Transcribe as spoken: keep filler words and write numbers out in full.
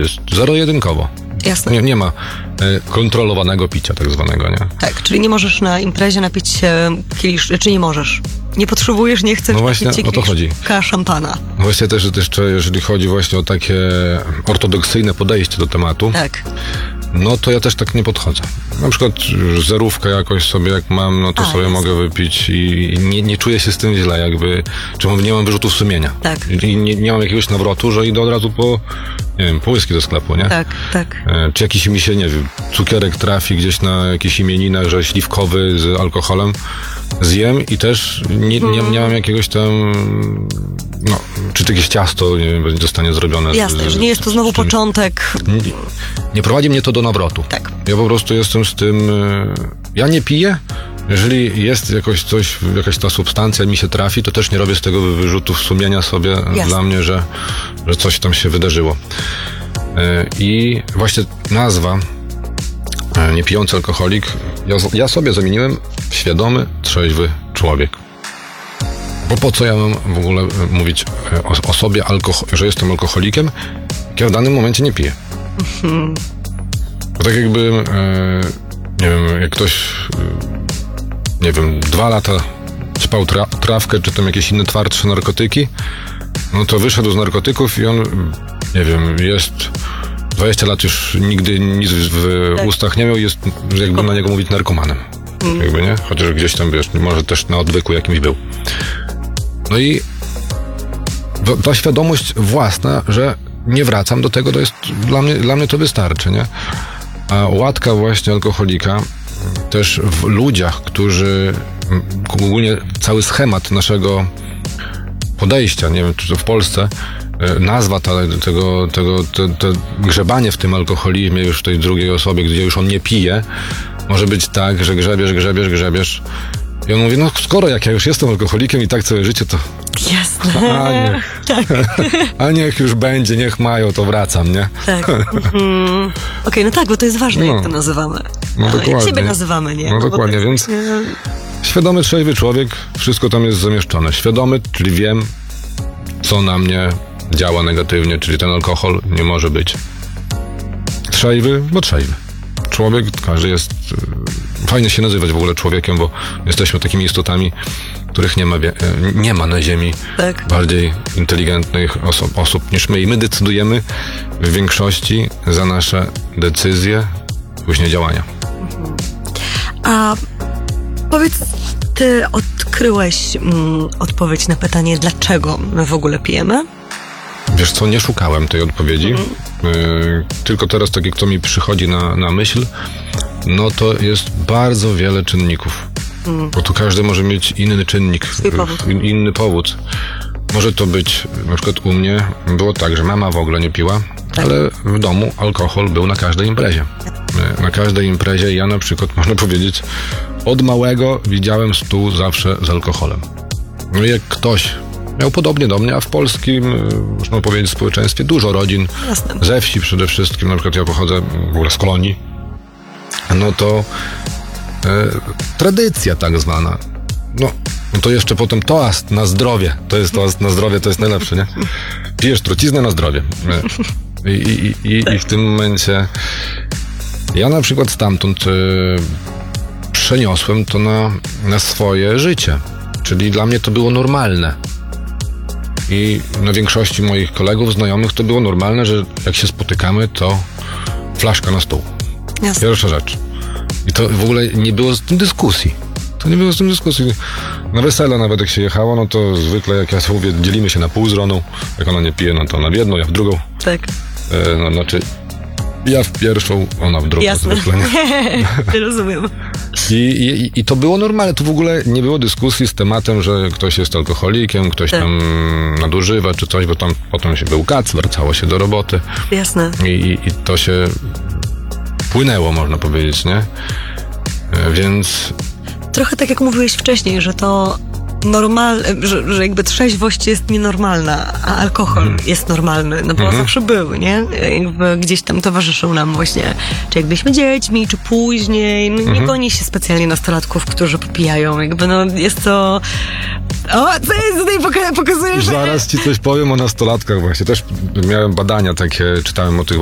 jest zero-jedynkowo. Jasne. Nie, nie ma e, kontrolowanego picia tak zwanego, nie? Tak, czyli nie możesz na imprezie napić się kielisz, czy nie możesz. Nie potrzebujesz, nie chcesz No właśnie, napić się o to chodzi. kieliszka szampana. Właśnie też jeszcze, jeżeli chodzi właśnie o takie ortodoksyjne podejście do tematu, Tak. no to ja też tak nie podchodzę. Na przykład zerówkę jakoś sobie jak mam, no to A, sobie jest. mogę wypić i nie, nie czuję się z tym źle, jakby, czy nie mam wyrzutów sumienia. Tak. I nie, nie mam jakiegoś nawrotu, że idę od razu po, nie wiem, po whisky do sklepu, nie? Tak, tak. E, Czy jakiś mi się, nie wiem, cukierek trafi gdzieś na jakieś imieninę, że śliwkowy z alkoholem zjem i też nie, nie, nie mam jakiegoś tam, no, czy to jakieś ciasto, nie wiem, będzie zostanie zrobione. Jasne, z, że nie jest to znowu z czymś. początek. Nie, nie prowadzi mnie to do nawrotu. Tak. Ja po prostu jestem z tym, e, ja nie piję. Jeżeli jest jakoś coś, jakaś ta substancja mi się trafi, to też nie robię z tego wyrzutów sumienia sobie Jasne. dla mnie, że, że coś tam się wydarzyło. E, I właśnie nazwa e, niepijący alkoholik, ja, ja sobie zamieniłem świadomy, trzeźwy człowiek. Bo po co ja mam w ogóle mówić o, o sobie, alkohol, że jestem alkoholikiem, jak ja w danym momencie nie piję. Bo tak jakby, e, nie wiem, jak ktoś, e, nie wiem, dwa lata ćpał tra, trawkę, czy tam jakieś inne twardsze narkotyki, no to wyszedł z narkotyków i on, nie wiem, jest dwadzieścia lat już nigdy nic w Tak. ustach nie miał i jest, jakby na niego mówić, narkomanem. Mm. Jakby, nie? Chociaż gdzieś tam, wiesz, może też na odwyku jakimś był. No i ta świadomość własna, że nie wracam do tego, to jest, dla mnie, dla mnie to wystarczy, nie? A łatka właśnie alkoholika też w ludziach, którzy ogólnie cały schemat naszego podejścia, nie wiem, czy to w Polsce, nazwa ta, tego, tego te, te grzebanie w tym alkoholizmie już w tej drugiej osobie, gdzie już on nie pije, może być tak, że grzebiesz, grzebiesz, grzebiesz i on mówi, no skoro jak ja już jestem alkoholikiem i tak całe życie, to Jasne. a niech, Tak. a niech już będzie, niech mają, to wracam, nie? Tak. Mhm. Okej, no tak, bo to jest ważne, No. jak to nazywamy. No A, dokładnie. Jak siebie nazywamy, nie? No bo dokładnie, to- więc świadomy, trzeźwy człowiek, wszystko tam jest zamieszczone. Świadomy, czyli wiem, co na mnie działa negatywnie, czyli ten alkohol nie może być. Trzeźwy, bo trzeźwy. Człowiek, każdy jest... y, Fajnie się nazywać w ogóle człowiekiem, bo jesteśmy takimi istotami, których nie ma, wie- y, nie ma na ziemi Tak. bardziej inteligentnych oso- osób niż my. I my decydujemy w większości za nasze decyzje, później działania. A powiedz, ty odkryłeś mm, odpowiedź na pytanie, dlaczego my w ogóle pijemy? Wiesz co, nie szukałem tej odpowiedzi, yy, tylko teraz tak jak to mi przychodzi na, na myśl, no to jest bardzo wiele czynników, bo tu każdy może mieć inny czynnik, Swój powód. in- inny powód. Może to być, na przykład u mnie było tak, że mama w ogóle nie piła, Tak. ale w domu alkohol był na każdej imprezie. Yy, Na każdej imprezie ja na przykład, można powiedzieć, od małego widziałem stół zawsze z alkoholem. No i jak ktoś miał podobnie do mnie, a w polskim, y, można powiedzieć, społeczeństwie dużo rodzin, Jasne. ze wsi przede wszystkim, na przykład ja pochodzę w ogóle z kolonii, no to e, tradycja tak zwana. No, no to jeszcze potem toast na zdrowie. To jest toast na zdrowie, to jest najlepsze, nie? Pijesz truciznę na zdrowie. E, I, i, i, i w tym momencie ja na przykład stamtąd e, przeniosłem to na, na swoje życie. Czyli dla mnie to było normalne. I na większości moich kolegów, znajomych to było normalne, że jak się spotykamy, to flaszka na stół. Jasne. Pierwsza rzecz. I to w ogóle nie było z tym dyskusji. To nie było z tym dyskusji. Na wesele nawet jak się jechało, no to zwykle, jak ja mówię, dzielimy się na pół z Roną. Jak ona nie pije, no to na w jedną, ja w drugą. Tak. E, no, znaczy, ja w pierwszą, ona w drugą. Jasne. Zwykle, nie? Rozumiem. I, i, I to było normalne, tu w ogóle nie było dyskusji z tematem, że ktoś jest alkoholikiem, ktoś Tak. tam nadużywa czy coś, bo tam potem się był kac, wracało się do roboty Jasne. i, i, i to się płynęło, można powiedzieć, nie? E, Więc Trochę tak jak mówiłeś wcześniej, że to normal, że, że jakby trzeźwość jest nienormalna, a alkohol Mhm. jest normalny, no bo zawsze był, nie? Jakby gdzieś tam towarzyszył nam właśnie, czy jak byliśmy dziećmi, czy później, no nie Mhm. goni się specjalnie nastolatków, którzy popijają, jakby no jest to... O, co jest tutaj poka- pokazujesz? zaraz ci coś powiem o nastolatkach właśnie. Też miałem badania takie, czytałem o tych